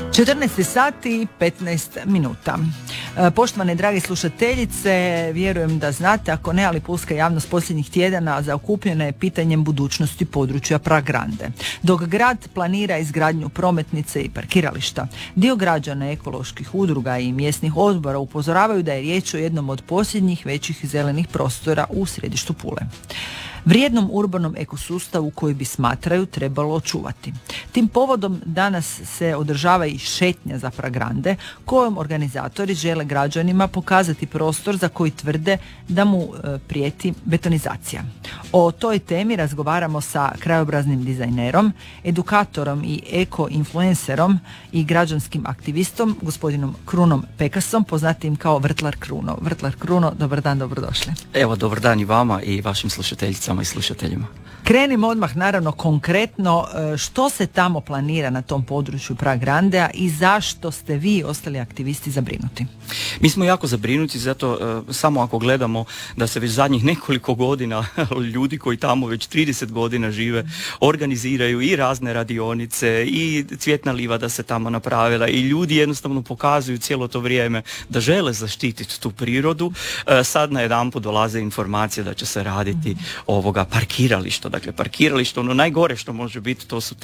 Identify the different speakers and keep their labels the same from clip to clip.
Speaker 1: 14 sati i 15 minuta. Poštovane dragi slušateljice, vjerujem da znate, ako ne, ali pulska javnost posljednjih tjedana zaokupljena je pitanjem budućnosti područja Pragrande. Dok grad planira izgradnju prometnice i parkirališta, dio građana, ekoloških udruga i mjesnih odbora upozoravaju da je riječ o jednom od posljednjih većih zelenih prostora u središtu Pule. Vrijednom urbanom ekosustavu koji bi, smatraju, trebalo očuvati. Tim povodom danas se održava i šetnja za Pragrande, kojom organizatori žele građanima pokazati prostor za koji tvrde da mu prijeti betonizacija. O toj temi razgovaramo sa krajobraznim dizajnerom, edukatorom i eko-influencerom i građanskim aktivistom, gospodinom Krunom Pekasom, poznatim kao Vrtlar Kruno. Vrtlar Kruno, dobar dan, dobrodošli.
Speaker 2: Evo, dobar dan i vama i vašim slušateljicama i slušateljima.
Speaker 1: Krenimo odmah, naravno, konkretno, što se tamo planira na tom području Pragrandea i zašto ste vi ostali aktivisti zabrinuti?
Speaker 2: Mi smo jako zabrinuti, zato samo ako gledamo da se već zadnjih nekoliko godina ljudi koji tamo već 30 godina žive organiziraju i razne radionice i cvjetna livada se tamo napravila i ljudi jednostavno pokazuju cijelo to vrijeme da žele zaštititi tu prirodu. Sad najedanput dolaze informacije da će se raditi parkirališta. Dakle, parkiralište, ono najgore što može biti, to su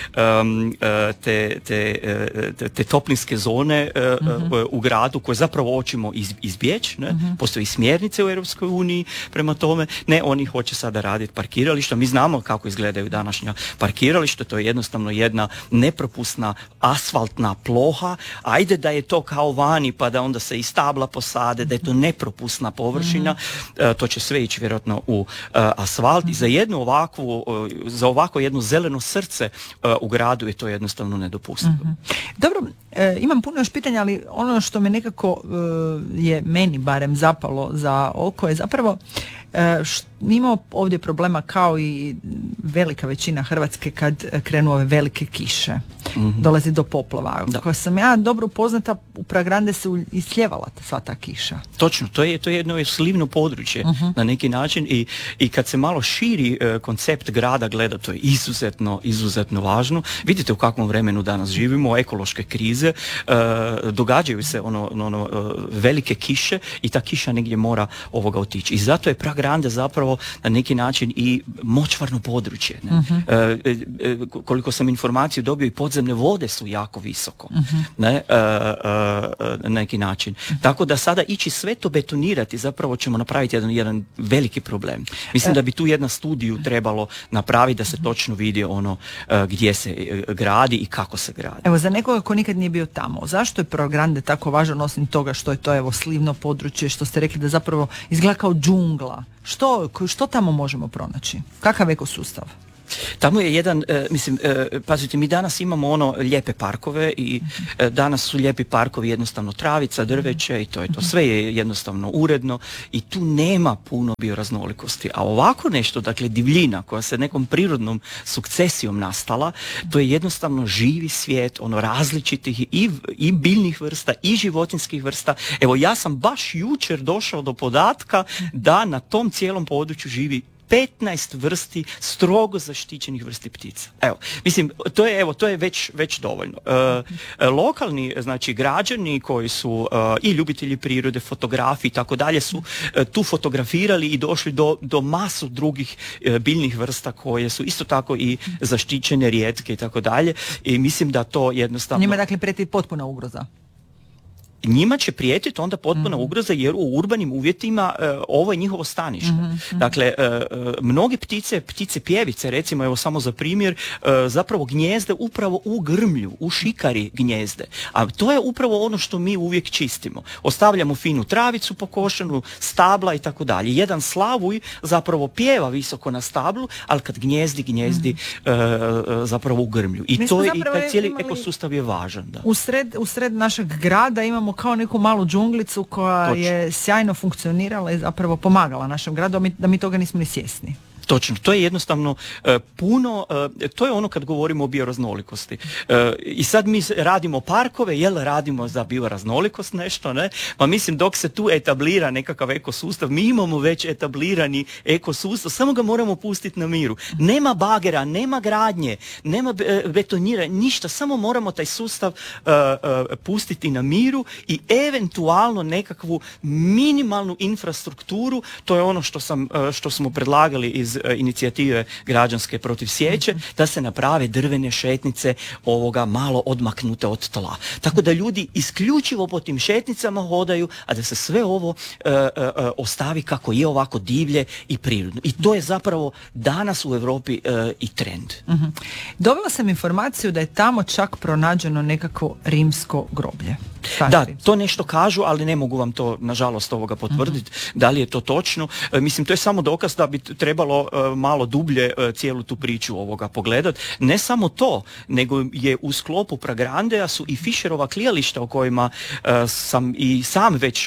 Speaker 2: te toplinske zone u gradu koje zapravo hoćemo izbjeći. Postoji smjernice u Europskoj uniji prema tome. Ne, oni hoće sada raditi parkirališta. Mi znamo kako izgledaju današnja parkirališta. To je jednostavno jedna nepropusna asfaltna ploha. Ajde da je to kao vani, pa da onda se i stabla posade, da je to nepropusna površina. To će sve ići vjerojatno u asfalt. I za ovako jedno zeleno srce u gradu je to jednostavno nedopustivo.
Speaker 1: Dobro, imam puno još pitanja, ali ono što me nekako je meni barem zapalo za oko je zapravo imamo ovdje problema kao i velika većina Hrvatske kad krenu ove velike kiše. Dolazi do poplava. Ako sam ja dobro upoznata, u Pragrande se isljevala sva ta kiša.
Speaker 2: Točno, to je jedno slivno područje na neki način i kad se malo širi koncept grada gleda, to je izuzetno važno. Vidite u kakvom vremenu danas živimo, ekološke krize, događaju se velike kiše i ta kiša negdje mora otići. I zato je Pragrande zapravo na neki način i močvarno područje. Koliko sam informaciju dobio, i podzemne vode su jako visoko. Na neki način. Tako da sada ići sve to betonirati, zapravo ćemo napraviti jedan veliki problem. Mislim da bi tu jedna studiju trebalo napraviti da se točno vidi gdje se gradi i kako se gradi.
Speaker 1: Evo, za nekoga ko nikad nije bio tamo, zašto je Pragrande tako važan, osim toga što je to slivno područje, što ste rekli da zapravo izgleda kao džungla? Što tamo možemo pronaći? Kakav ekosustav?
Speaker 2: Tamo je pazite, mi danas imamo lijepe parkove i danas su lijepi parkovi jednostavno travica, drveće i to je to. Sve je jednostavno uredno i tu nema puno bioraznolikosti. A ovako nešto, dakle divljina koja se nekom prirodnom sukcesijom nastala, to je jednostavno živi svijet, različitih i biljnih vrsta i životinjskih vrsta. Evo, ja sam baš jučer došao do podatka da na tom cijelom području živi 15 vrsti strogo zaštićenih vrsti ptica. Evo, mislim, to je već dovoljno. Lokalni, znači, građani koji su i ljubitelji prirode, fotografi i tako dalje su tu fotografirali i došli do masu drugih biljnih vrsta koje su isto tako i zaštićene, rijetke i tako dalje. I mislim da to jednostavno...
Speaker 1: Njima dakle prijeti potpuna ugroza.
Speaker 2: Njima će prijetiti onda potpuna ugroza jer u urbanim uvjetima ovo je njihovo stanište. Dakle, mnoge ptice pjevice, recimo, evo samo za primjer, zapravo gnjezde upravo u grmlju, u šikari gnjezde. A to je upravo ono što mi uvijek čistimo. Ostavljamo finu travicu pokošenu, stabla i tako dalje. Jedan slavuj zapravo pjeva visoko na stablu, ali kad gnjezdi zapravo u grmlju. I taj cijeli ekosustav je važan. Da.
Speaker 1: U sred našeg grada imamo kao neku malu džunglicu koja je sjajno funkcionirala i zapravo pomagala našem gradu, da mi toga nismo ni svjesni.
Speaker 2: Točno, to je jednostavno puno, to je ono kad govorimo o bioraznolikosti. I sad mi radimo parkove, jel radimo za bioraznolikost nešto, ne? Pa mislim dok se tu etablira nekakav ekosustav, mi imamo već etablirani ekosustav, samo ga moramo pustiti na miru. Nema bagera, nema gradnje, nema betoniranja, ništa, samo moramo taj sustav pustiti na miru i eventualno nekakvu minimalnu infrastrukturu, to je ono što smo predlagali iz inicijative građanske protiv sječe, da se naprave drvene šetnice malo odmaknute od tla. Tako da ljudi isključivo po tim šetnicama hodaju, a da se sve ovo ostavi kako je, ovako divlje i prirodno. I to je zapravo danas u Europi i trend.
Speaker 1: Dobila sam informaciju da je tamo čak pronađeno nekakvo rimsko groblje.
Speaker 2: Da, to nešto kažu, ali ne mogu vam to nažalost potvrditi. Da li je to točno? Mislim, to je samo dokaz da bi trebalo malo dublje cijelu tu priču pogledati. Ne samo to, nego je u sklopu Pragrandeja su i Fischerova klijališta o kojima sam i sam već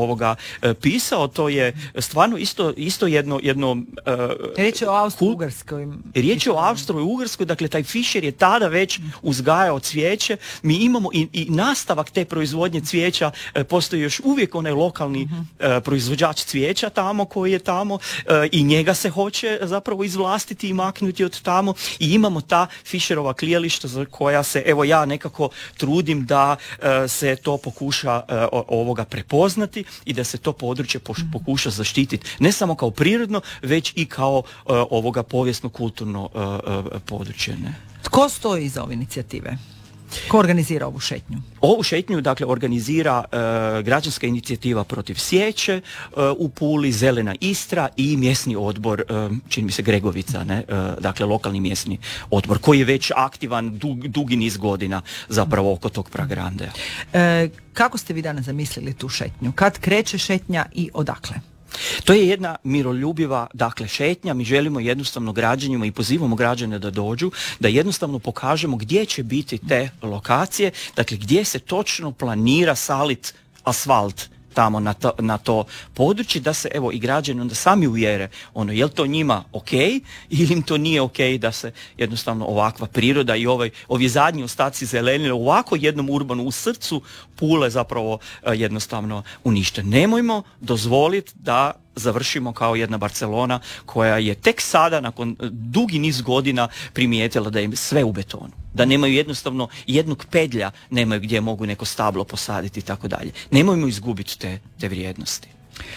Speaker 2: pisao. To je stvarno isto jedno
Speaker 1: riječ je o Austro-Ugarskoj.
Speaker 2: Riječ je o Austro-Ugarskoj, dakle taj Fischer je tada već uzgajao cvijeće. Mi imamo i nastavak te proizvodnje cvijeća, postoji još uvijek onaj lokalni proizvođač cvijeća tamo koji je tamo i njega se hoće zapravo izvlastiti i maknuti od tamo i imamo ta Fischerova klijališta za koja se, evo ja nekako trudim da se to pokuša prepoznati i da se to područje pokuša zaštititi ne samo kao prirodno, već i kao povijesno-kulturno područje. Ne?
Speaker 1: Tko stoji iza ove inicijative? Ko organizira ovu šetnju?
Speaker 2: Ovu šetnju, dakle, organizira građanska inicijativa protiv sječe u Puli, Zelena Istra i mjesni odbor, čini mi se Gregovica, ne? Dakle, lokalni mjesni odbor koji je već aktivan dugi niz godina zapravo oko tog Pragrandeja.
Speaker 1: Kako ste vi danas zamislili tu šetnju? Kad kreće šetnja i odakle?
Speaker 2: To je jedna miroljubiva, dakle, šetnja. Mi želimo jednostavno građanima i pozivamo građane da dođu, da jednostavno pokažemo gdje će biti te lokacije, dakle, gdje se točno planira salit asfalt tamo na to područje, da se evo i građani onda sami uvjere je li to njima ok ili im to nije ok da se jednostavno ovakva priroda i ovi zadnji ostaci zelenine u ovako jednom urbanu u srcu Pule zapravo jednostavno unište. Nemojmo dozvoliti da završimo kao jedna Barcelona koja je tek sada nakon dugi niz godina primijetila da je sve u betonu. Da nemaju jednostavno jednog pedlja, nemaju gdje mogu neko stablo posaditi i tako dalje. Nemojmo izgubiti te vrijednosti.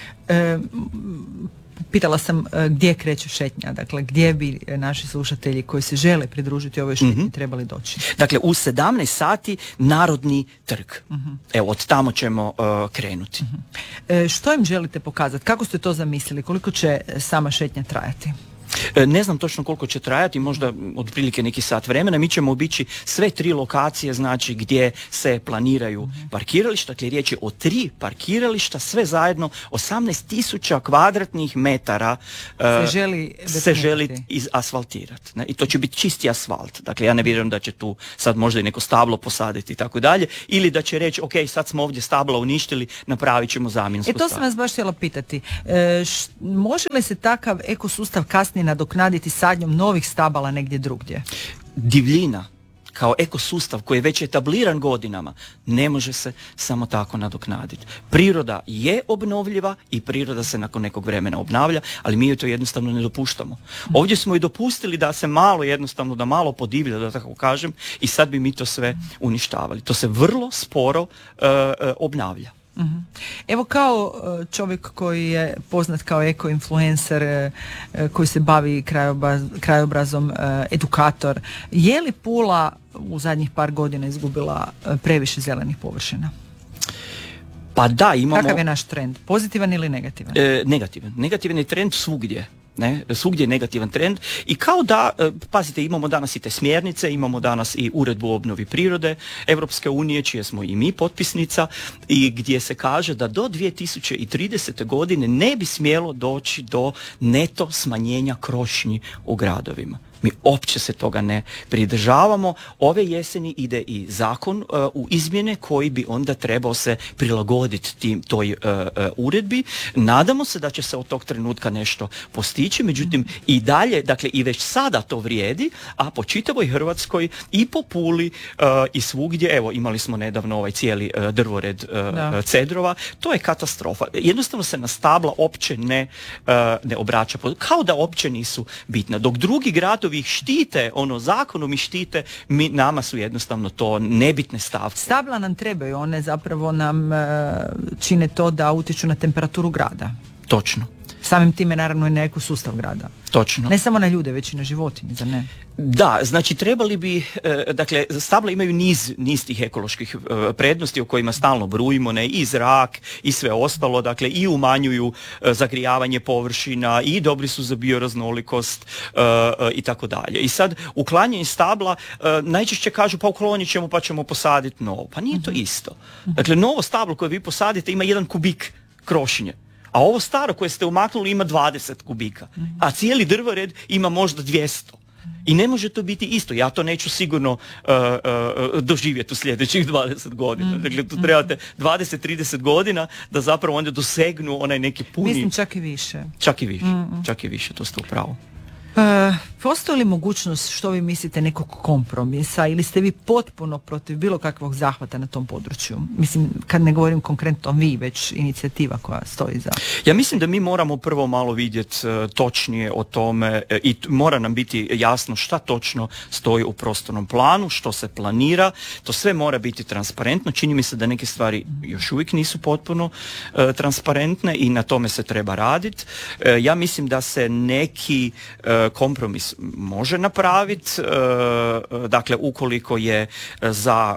Speaker 1: Pitala sam gdje kreće šetnja, dakle gdje bi naši slušatelji koji se žele pridružiti ovoj šetnji trebali doći?
Speaker 2: Dakle, u 17 sati Narodni trg. Evo, od tamo ćemo krenuti.
Speaker 1: Što im želite pokazati? Kako ste to zamislili? Koliko će sama šetnja trajati?
Speaker 2: Ne znam točno koliko će trajati, možda otprilike neki sat vremena. Mi ćemo obići sve 3 lokacije, znači gdje se planiraju parkirališta, dakle riječ je o 3 parkirališta, sve zajedno 18.000 kvadratnih metara se želi asfaltirati. I to će biti čisti asfalt. Dakle, ja ne vjerujem da će tu sad možda i neko stablo posaditi i tako dalje, ili da će reći, ok, sad smo ovdje stabla uništili, napravit ćemo zamjensko stablo.
Speaker 1: To sam vas baš htjela pitati. Može li se takav ekosustav kasnije nadoknaditi sadnjom novih stabala negdje drugdje?
Speaker 2: Divljina kao ekosustav koji je već etabliran godinama ne može se samo tako nadoknaditi. Priroda je obnovljiva i priroda se nakon nekog vremena obnavlja, ali mi joj to jednostavno ne dopuštamo. Ovdje smo i dopustili da se malo jednostavno, da malo podivlja, da tako kažem, i sad bi mi to sve uništavali. To se vrlo sporo obnavlja.
Speaker 1: Evo, kao čovjek koji je poznat kao eko-influencer, koji se bavi krajobrazom, edukator, je li Pula u zadnjih par godina izgubila previše zelenih površina?
Speaker 2: Pa da, imamo...
Speaker 1: Kakav je naš trend? Pozitivan ili negativan?
Speaker 2: Negativan. Negativan je trend svugdje. Svugdje je negativan trend i kao da, pazite, imamo danas i te smjernice, imamo danas i uredbu o obnovi prirode Europske unije, čije smo i mi potpisnica, i gdje se kaže da do 2030. godine ne bi smjelo doći do neto smanjenja krošnji u gradovima. Mi uopće se toga ne pridržavamo. Ove jeseni ide i zakon u izmjene koji bi onda trebao se prilagoditi toj uredbi. Nadamo se da će se od tog trenutka nešto postići, međutim i dalje, dakle i već sada to vrijedi, a po čitavoj Hrvatskoj i po Puli i svugdje, evo imali smo nedavno ovaj cijeli drvored cedrova, to je katastrofa. Jednostavno se na stabla uopće ne obraća, kao da uopće nisu bitna. Dok drugi gradovi ih štite, zakonom ih štite, nama su jednostavno to nebitne stavke.
Speaker 1: Stabla nam trebaju, one zapravo nam čine to da utječu na temperaturu grada.
Speaker 2: Točno.
Speaker 1: Samim time naravno i na ekosustav grada.
Speaker 2: Točno.
Speaker 1: Ne samo na ljude, već i na životinje, zar ne?
Speaker 2: Da, znači trebali bi, dakle, stabla imaju niz tih ekoloških prednosti o kojima stalno brujimo, ne, i zrak i sve ostalo, dakle, i umanjuju zagrijavanje površina i dobri su za bioraznolikost i tako dalje. I sad, uklanjanje stabla, najčešće kažu pa uklonit ćemo pa ćemo posaditi novo. Pa nije to isto. Dakle, novo stablo koje vi posadite ima 1 kubik krošnje. A ovo staro koje ste umaknuli ima 20 kubika. A cijeli drvored ima možda 200. I ne može to biti isto. Ja to neću sigurno doživjeti u sljedećih 20 godina. Dakle, tu trebate 20-30 godina da zapravo onda dosegnu onaj neki puni...
Speaker 1: Mislim čak i više.
Speaker 2: Čak i više, to ste u pravu.
Speaker 1: Postoji li mogućnost, što vi mislite, nekog kompromisa ili ste vi potpuno protiv bilo kakvog zahvata na tom području? Mislim, kad ne govorim konkretno vi, već inicijativa koja stoji za...
Speaker 2: Ja mislim da mi moramo prvo malo vidjeti točnije o tome i mora nam biti jasno šta točno stoji u prostornom planu, što se planira, to sve mora biti transparentno. Čini mi se da neke stvari još uvijek nisu potpuno transparentne i na tome se treba raditi. Ja mislim da se neki kompromis može napraviti, dakle ukoliko je za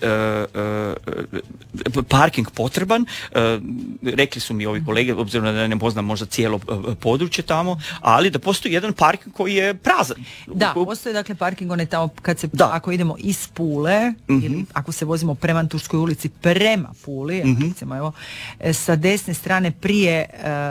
Speaker 2: parking potreban, rekli su mi ovi kolege, obzirom da ne poznam možda cijelo područje tamo, ali da postoji jedan parking koji je prazan.
Speaker 1: Da, postoji dakle parking, on je tamo kad se, ako idemo iz Pule, ili ako se vozimo prema Turskoj ulici prema Puli, recimo, evo, sa desne strane prije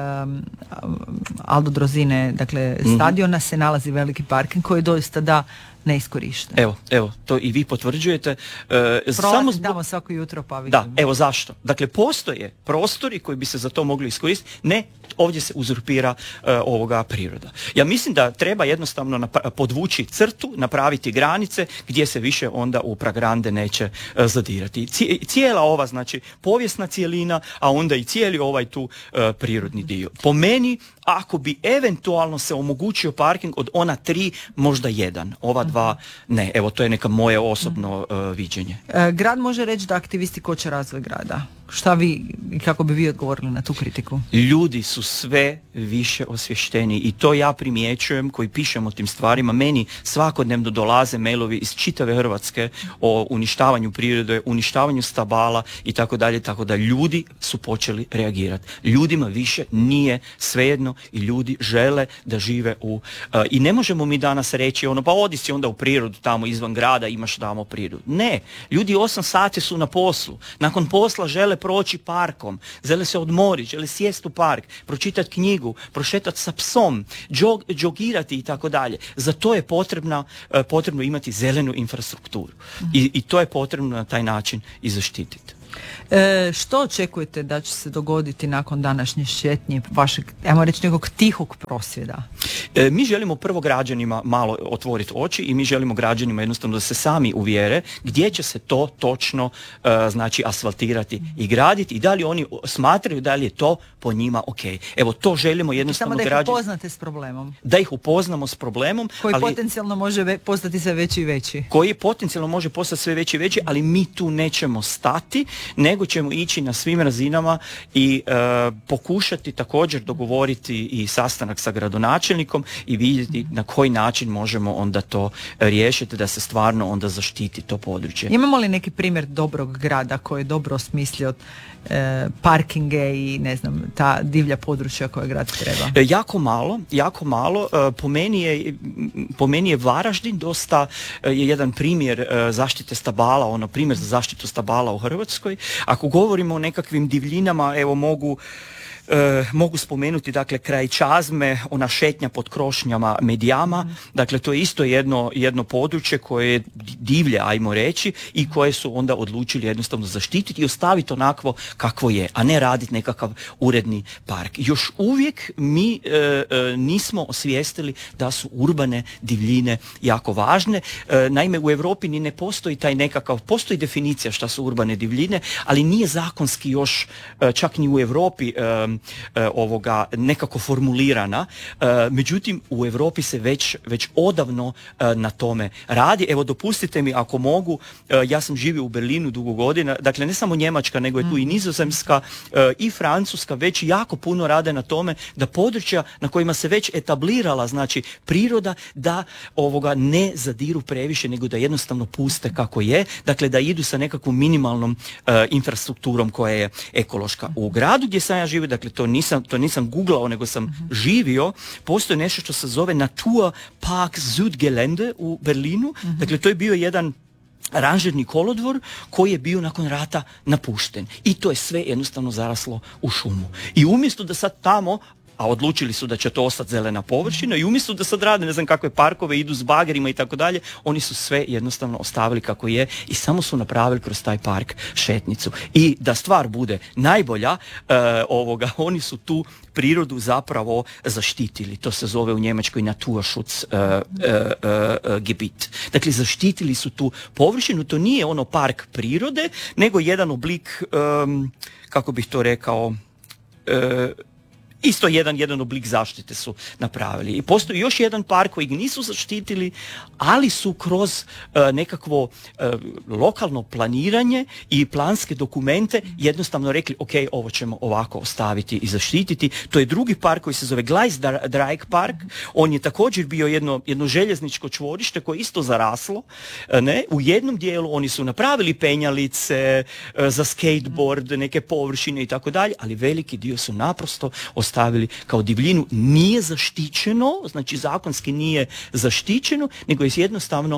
Speaker 1: Aldo Drozine, dakle stadiona, se nalazi veliki parking koji doista da neiskorišten.
Speaker 2: Evo, to i vi potvrđujete.
Speaker 1: Prolazim tamo svako jutro pa vidim.
Speaker 2: Da, evo zašto. Dakle, postoje prostori koji bi se za to mogli iskoristiti. Ne, ovdje se uzurpira ovoga priroda. Ja mislim da treba jednostavno podvući crtu, napraviti granice gdje se više onda u pragrande neće zadirati. Cijela ova, znači, povijesna cijelina, a onda i cijeli ovaj tu prirodni dio. Po meni, ako bi eventualno se omogućio parking od ona 3, možda 1. Ova 2, ne. Evo, to je neka moje osobno viđenje.
Speaker 1: Grad može reći da aktivisti koče razvoj grada. Šta vi i kako bi vi odgovorili na tu kritiku?
Speaker 2: Ljudi su sve više osvješteni i to ja primjećujem koji pišem o tim stvarima. Meni svakodnevno dolaze mailovi iz čitave Hrvatske o uništavanju prirode, uništavanju stabala i tako dalje, tako da ljudi su počeli reagirati. Ljudima više nije svejedno i ljudi žele da žive i ne možemo mi danas reći pa odi si onda u prirodu tamo izvan grada, imaš tamo prirodu. Ne, ljudi 8 sati su na poslu. Nakon posla žele proći parkom, žele se odmoriti, žele sjesti u park, pročitati knjigu, prošetati sa psom, džogirati i tako dalje. Za to je potrebno imati zelenu infrastrukturu. I to je potrebno na taj način i zaštititi.
Speaker 1: Što očekujete da će se dogoditi nakon današnje šetnje, vašeg, ajmo reći, nekog tihog prosvjeda?
Speaker 2: Mi želimo prvo građanima malo otvoriti oči i mi želimo građanima jednostavno da se sami uvjere gdje će se to točno znači asfaltirati i graditi i da li oni smatraju da li je to po njima ok. Evo, to želimo jednostavno
Speaker 1: građanima. Samo da ih upoznate s problemom.
Speaker 2: Da ih upoznamo s problemom.
Speaker 1: Koji potencijalno može postati sve veći i veći.
Speaker 2: Koji potencijalno može postati sve veći i veći, ali mi tu nećemo stati, nego ćemo ići na svim razinama i pokušati također dogovoriti i sastanak sa gradonačelnikom i vidjeti na koji način možemo onda to riješiti da se stvarno onda zaštiti to područje.
Speaker 1: Imamo li neki primjer dobrog grada koji je dobro osmislio parkinge i ne znam, ta divlja područja koje grad treba?
Speaker 2: Jako malo. Po meni je Varaždin dosta je jedan primjer zaštite stabala, primjer za zaštitu stabala u Hrvatskoj. Ako govorimo o nekakvim divljinama, evo mogu Mogu spomenuti, dakle, kraj Čazme, ona šetnja pod krošnjama Medijama, dakle, to je isto jedno područje koje je divlje, ajmo reći, i koje su onda odlučili jednostavno zaštititi i ostaviti onakvo kakvo je, a ne raditi nekakav uredni park. Još uvijek mi nismo osvijestili da su urbane divljine jako važne. Naime, u Europi ni ne postoji taj nekakav, postoji definicija šta su urbane divljine, ali nije zakonski još, čak ni u Europi, nekako formulirana. Međutim, u Europi se već odavno na tome radi. Evo, dopustite mi, ako mogu, ja sam živio u Berlinu dugo godina, dakle ne samo Njemačka, nego je tu i Nizozemska i Francuska već jako puno rade na tome da područja na kojima se već etablirala, znači, priroda, da ne zadiru previše, nego da jednostavno puste kako je, dakle da idu sa nekakvom minimalnom infrastrukturom koja je ekološka. U gradu gdje sam ja živio, dakle to nisam googlao, nego sam živio, postoji nešto što se zove Naturpark Südgelände u Berlinu, dakle to je bio jedan ranžirni kolodvor koji je bio nakon rata napušten i to je sve jednostavno zaraslo u šumu. I umjesto da sad tamo, a odlučili su da će to ostati zelena površina, i umjesto da sad rade ne znam kakve parkove, idu s bagerima i tako dalje, oni su sve jednostavno ostavili kako je i samo su napravili kroz taj park šetnicu. I da stvar bude najbolja, oni su tu prirodu zapravo zaštitili. To se zove u Njemačkoj Naturschutzgebiet. Dakle, zaštitili su tu površinu, to nije ono park prirode, nego jedan oblik, kako bih to rekao, isto jedan oblik zaštite su napravili. I postoji još jedan park koji nisu zaštitili, ali su kroz nekakvo lokalno planiranje i planske dokumente jednostavno rekli, ok, ovo ćemo ovako ostaviti i zaštititi. To je drugi park koji se zove Gleisdreieck park. On je također bio jedno željezničko čvorište koje je isto zaraslo. U jednom dijelu oni su napravili penjalice za skateboard, neke površine i tako dalje, ali veliki dio su naprosto ostavili kao divljinu. Nije zaštićeno, znači zakonski nije zaštićeno, nego je jednostavno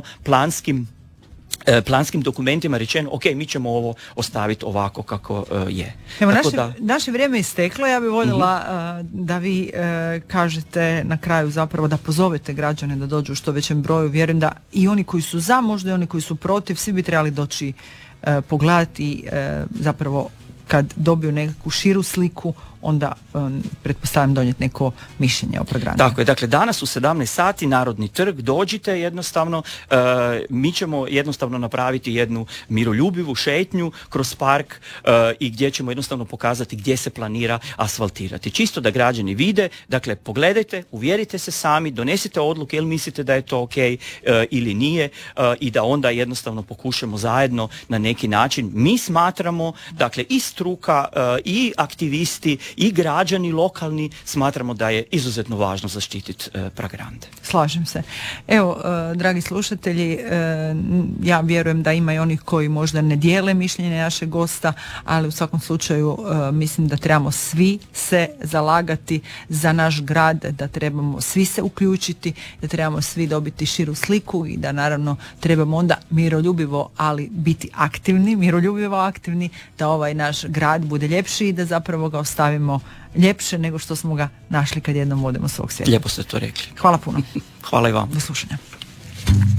Speaker 2: planskim dokumentima rečeno, ok, mi ćemo ovo ostaviti ovako kako je.
Speaker 1: Evo, naše vrijeme je isteklo, ja bih voljela da vi kažete na kraju zapravo da pozovete građane da dođu u što većem broju. Vjerujem da i oni koji su za, možda i oni koji su protiv, svi bi trebali doći pogledati zapravo kad dobiju nekakvu širu sliku, onda pretpostavljam donijeti neko mišljenje o programu.
Speaker 2: Tako je, dakle danas u 17 sati Narodni trg, dođite jednostavno, mi ćemo jednostavno napraviti jednu miroljubivu šetnju kroz park i gdje ćemo jednostavno pokazati gdje se planira asfaltirati. Čisto da građani vide, dakle pogledajte, uvjerite se sami, donesite odluke ili mislite da je to ok ili nije i da onda jednostavno pokušamo zajedno na neki način. Mi smatramo, dakle i struka i aktivisti i građani lokalni smatramo da je izuzetno važno zaštititi Pragrande.
Speaker 1: Slažem se. Evo, dragi slušatelji, ja vjerujem da ima i onih koji možda ne dijele mišljenje našeg gosta, ali u svakom slučaju mislim da trebamo svi se zalagati za naš grad, da trebamo svi se uključiti, da trebamo svi dobiti širu sliku i da naravno trebamo onda miroljubivo, ali biti aktivni, miroljubivo aktivni, da ovaj naš grad bude ljepši i da zapravo ga ostavimo ljepše nego što smo ga našli kad jednom odemo svog svijeta.
Speaker 2: Lijepo ste to rekli.
Speaker 1: Hvala puno.
Speaker 2: Hvala i vam.
Speaker 1: Do slušanja.